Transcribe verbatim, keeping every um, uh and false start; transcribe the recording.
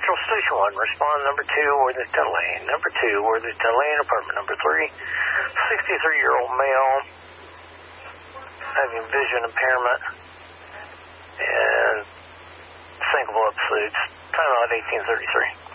Central Station one. Respond number two, Worthington Lane. Number two, Worthington Lane, apartment number three. sixty-three-year-old male having vision impairment and thinkable episodes. Time out eighteen thirty-three.